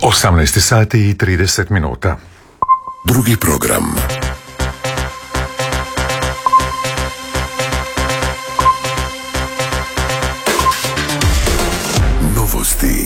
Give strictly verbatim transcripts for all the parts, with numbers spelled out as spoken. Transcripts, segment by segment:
osamnaest sati i trideset minuta. Drugi program. Novosti.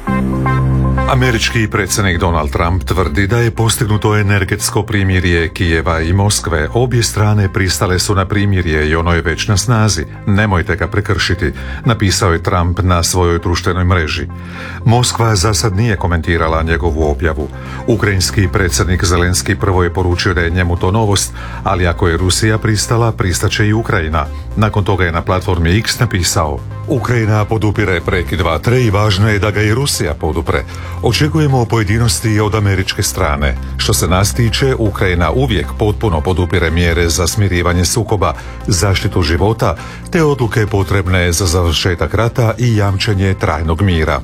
Američki predsjednik Donald Trump tvrdi da je postignuto energetsko primirje Kijeva i Moskve. Obje strane pristale su na primirje i ono je već na snazi. Nemojte ga prekršiti, napisao je Trump na svojoj društvenoj mreži. Moskva za sad nije komentirala njegovu objavu. Ukrajinski predsjednik Zelenski prvo je poručio da je njemu to novost, ali ako je Rusija pristala, pristaće i Ukrajina. Nakon toga je na platformi X napisao: Ukrajina podupire prekid vatre i važno je da ga i Rusija podupre. Očekujemo pojedinosti od američke strane. Što se nas tiče, Ukrajina uvijek potpuno podupire mjere za smirivanje sukoba, zaštitu života, te odluke potrebne za završetak rata i jamčenje trajnog mira.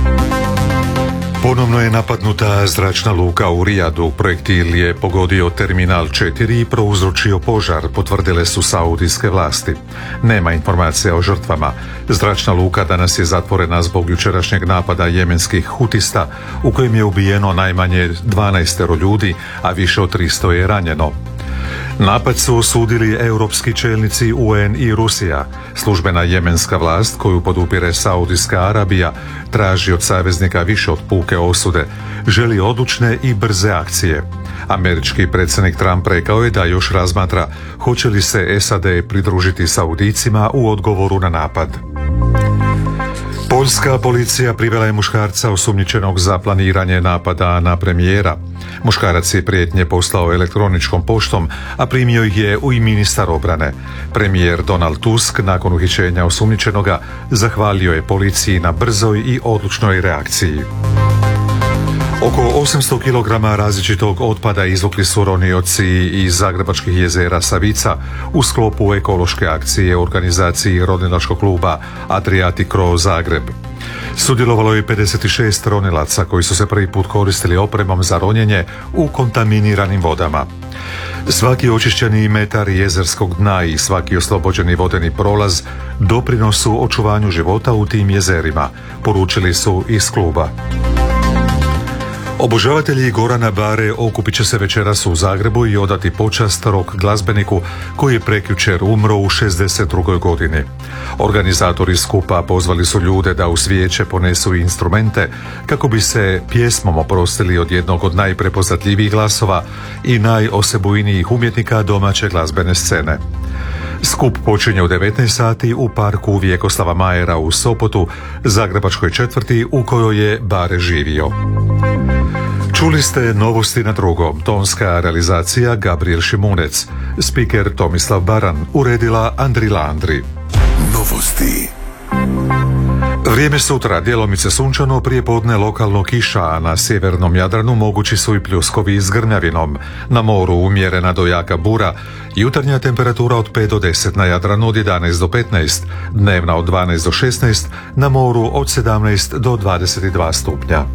Ponovno je napadnuta zračna luka u Rijadu. Projektil je pogodio terminal četiri i prouzročio požar, potvrdile su saudijske vlasti. Nema informacija o žrtvama. Zračna luka danas je zatvorena zbog jučerašnjeg napada jemenskih hutista, u kojem je ubijeno najmanje dvanaest ljudi, a više od tristo je ranjeno. Napad su osudili europski čelnici U N i Rusija. Službena jemenska vlast, koju podupire Saudijska Arabija, traži od saveznika više od puke osude. Želi odlučne i brze akcije. Američki predsjednik Trump rekao je da još razmatra hoće li se S A D pridružiti Saudijcima u odgovoru na napad. Poljska policija privela je muškarca osumnjičenog za planiranje napada na premijera. Muškarac je prijetnje poslao elektroničkom poštom, a primio ih je i ministar obrane. Premijer Donald Tusk nakon uhićenja osumnjičenoga zahvalio je policiji na brzoj i odlučnoj reakciji. Oko osamsto kilograma različitog otpada izvukli su ronioci iz zagrebačkih jezera Savica u sklopu ekološke akcije u organizaciji ronilačkog kluba Adriatic Cross Zagreb. Sudjelovalo je pedeset šest ronilaca koji su se prvi put koristili opremom za ronjenje u kontaminiranim vodama. Svaki očišćeni metar jezerskog dna i svaki oslobođeni vodeni prolaz doprinosu očuvanju života u tim jezerima, poručili su iz kluba. Obožavatelji Gorana Bare okupit će se večeras u Zagrebu i odati počast rock glazbeniku koji je prekjučer umro u šezdeset drugoj godini. Organizatori skupa pozvali su ljude da u svijeće ponesu instrumente kako bi se pjesmom oprostili od jednog od najprepoznatljivijih glasova i najosebujnijih umjetnika domaće glazbene scene. Skup počinje u devetnaest sati u parku Vjekoslava Majera u Sopotu, zagrebačkoj četvrti u kojoj je Bare živio. Čuli ste novosti na drugom. Tonska realizacija Gabriel Šimunec. Spiker Tomislav Baran. Uredila Andrila Andri. Novosti. Vrijeme sutra, djelomice sunčano, prijepodne lokalno kiša, a na sjevernom Jadranu mogući su i pljuskovi s grmljavinom. Na moru umjerena do jaka bura, jutarnja temperatura od pet do deset na Jadranu, od jedanaest do petnaest, dnevna od dvanaest do šesnaest, na moru od sedamnaest do dvadeset dva stupnja.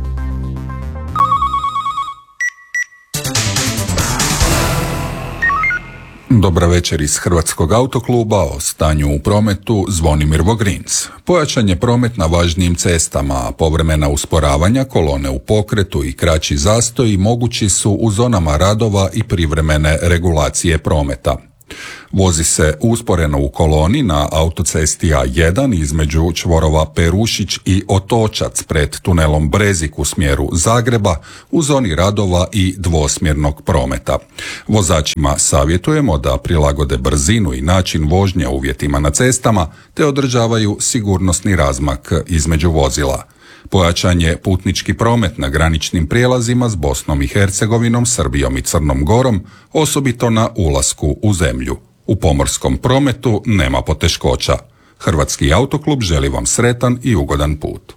Dobra večer iz Hrvatskog autokluba. O stanju u prometu Zvonimir Vogrins. Pojačan je promet na važnijim cestama, a povremena usporavanja, kolone u pokretu i kraći zastoji mogući su u zonama radova i privremene regulacije prometa. Vozi se usporeno u koloni na autocesti A jedan između čvorova Perušić i Otočac pred tunelom Brezik u smjeru Zagreba u zoni radova i dvosmjernog prometa. Vozačima savjetujemo da prilagode brzinu i način vožnje uvjetima na cestama te održavaju sigurnosni razmak između vozila. Pojačan je putnički promet na graničnim prijelazima s Bosnom i Hercegovinom, Srbijom i Crnom Gorom, osobito na ulasku u zemlju. U pomorskom prometu nema poteškoća. Hrvatski autoklub želi vam sretan i ugodan put.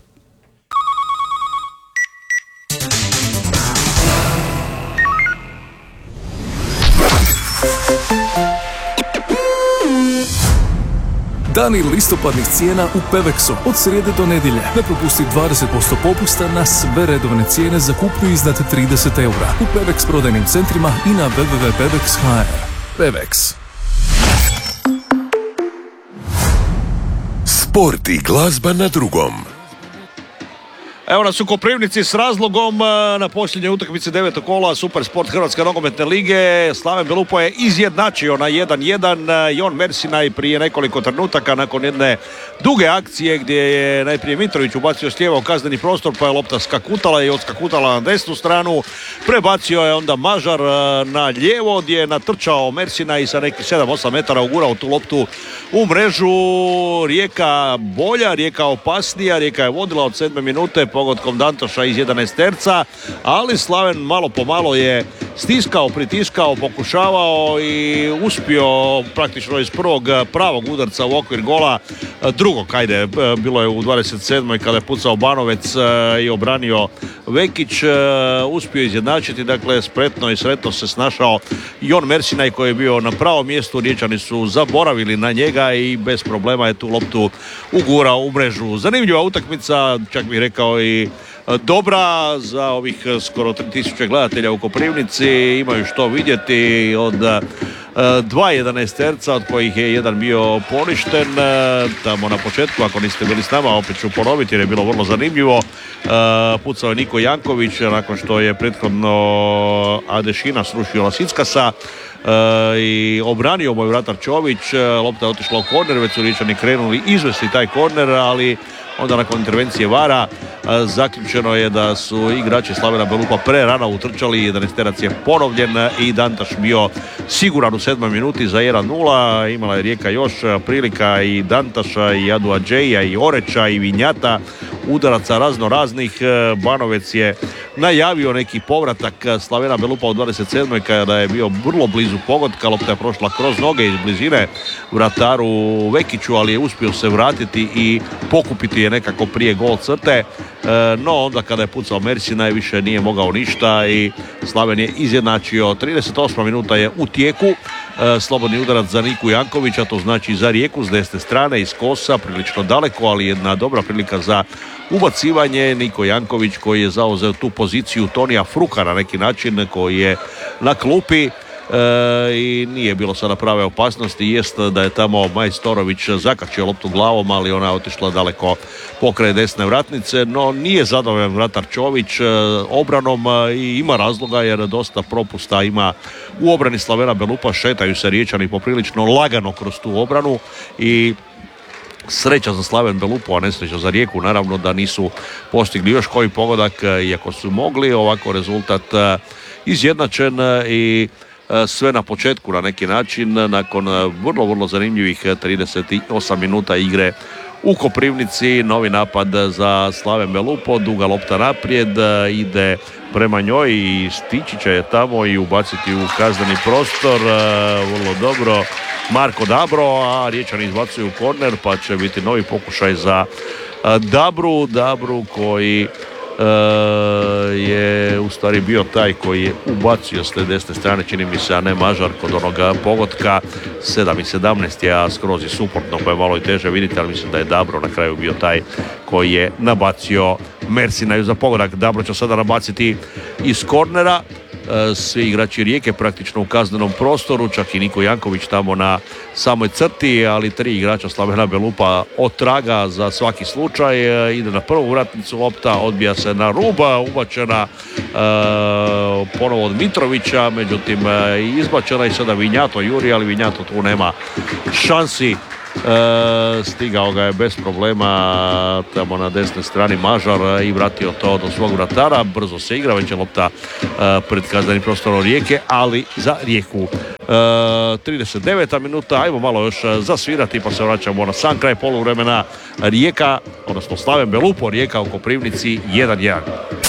Dani listopadnih cijena u Pevexu od srijede do nedjelje. Ne propusti dvadeset posto popusta na sve redovne cijene za kupnju iznad trideset eura u Pevex prodajnim centrima i na w w w tačka pevex tačka h r. Pevex. Sport i glazba na drugom. Evo nas u Koprivnici s razlogom na posljednjoj utakmici devetog kola Super Sport Hrvatske nogometne lige. Slaven Belupo je izjednačio na jedan jedan. Jon Mersinaj prije nekoliko trenutaka nakon jedne duge akcije gdje je najprije Mitrović ubacio s lijeva u kazneni prostor, pa je lopta skakutala i odskakutala na desnu stranu. Prebacio je onda Mažar na lijevo gdje je natrčao Mersinaj i sa nekih sedam osam metara ugurao tu loptu u mrežu. Rijeka bolja, Rijeka opasnija, Rijeka je vodila od sedme minute pogodkom Dantoša iz jedanaesterca, ali Slaven malo po malo je stiskao, pritiskao, pokušavao i uspio praktično iz prvog pravog udarca u okvir gola, drugog, ajde, bilo je u dvadeset sedmoj kada je pucao Banovec i obranio Vekić, uspio izjednačiti, dakle spretno i sretno se snašao Jon Mersinaj koji je bio na pravom mjestu. Riječani su zaboravili na njega i bez problema je tu loptu ugurao u mrežu. Zanimljiva utakmica, čak bih rekao i dobra za ovih skoro tri tisuće gledatelja u Koprivnici. Imaju što vidjeti od dva jedanaesterca, od kojih je jedan bio poništen tamo na početku. Ako niste bili s nama, opet ću ponoviti jer je bilo vrlo zanimljivo. Pucao je Niko Janković nakon što je prethodno Adešina srušio Lasickasa i obranio moj vratar Čović. Lopta je otišla u korner, već su Riječani krenuli izvesti taj korner, ali onda nakon intervencije vara zaključeno je da su igrači Slavena Belupa prerano utrčali. jedanaesterac je ponovljen i Dantaš bio siguran u sedmoj minuti za jedan nula. Imala je Rijeka još prilika i Dantaša i Adu Adžeja i Oreča i Vinjata, udaraca razno raznih. Banovec je najavio neki povratak Slavena Belupa u dvadeset sedmoj kada je bio vrlo blizu pogotka. Lopta je prošla kroz noge iz blizine vrataru Vekiću, ali je uspio se vratiti i pokupiti je nekako prije gol crte. No onda kada je pucao Mersinaj više nije mogao ništa i Slaven je izjednačio. trideset osma minuta je u tijeku. Slobodni udarac za Niku Jankovića, to znači za Rijeku s desne strane iz kosa, prilično daleko, ali jedna dobra prilika za ubacivanje. Niko Janković koji je zauzeo tu poziciju Tonija Fruka na neki način, koji je na klupi. E, i nije bilo sada prave opasnosti. Jest da je tamo Majstorović zakačio loptu glavom, ali ona je otišla daleko pokraj desne vratnice, no nije zadovoljan vratar Čović e, obranom e, i ima razloga jer dosta propusta ima u obrani Slavena Belupa. Šetaju se Riječani poprilično lagano kroz tu obranu i sreća za Slaven Belupo, a nesreća za Rijeku naravno da nisu postigli još koji pogodak, iako su mogli. Ovako rezultat izjednačen i sve na početku na neki način nakon vrlo, vrlo zanimljivih trideset osam minuta igre u Koprivnici. Novi napad za Slaven Belupo, duga lopta naprijed, ide prema njoj i stići će je tamo i ubaciti u kazneni prostor. Vrlo dobro Marko Dabro, a Riječani izbacuju korner, pa će biti novi pokušaj za Dabru. Dabru koji je u stvari bio taj koji je ubacio s te desne strane, čini mi se, a ne Mažar kod onoga pogotka. sedam i sedamnaest je, a skroz je suprotno, pa je malo i teže vidite, ali mislim da je Dabro na kraju bio taj koji je nabacio Mersinaju za pogodak. Dabro će sada nabaciti iz kornera. Svi igrači Rijeke praktično u kaznenom prostoru, čak i Niko Janković tamo na samoj crti, ali tri igrača Slavena Belupa otraga za svaki slučaj. Ide na prvu vratnicu lopta, odbija se na ruba, ubačena e, ponovo od Mitrovića, međutim izbačena i sada Vinjato juri, ali Vinjato tu nema šansi. E, stigao ga je bez problema tamo na desnoj strani Mažar i vratio to do svog vratara. Brzo se igra, već je lopta e, pred kaznenim prostorom Rijeke, ali za Rijeku. E, trideset deveta minuta, ajmo malo još zasvirati pa se vraćamo na sam kraj poluvremena. Rijeka, odnosno Slaven Belupo, Rijeka u Koprivnici jedan jedan.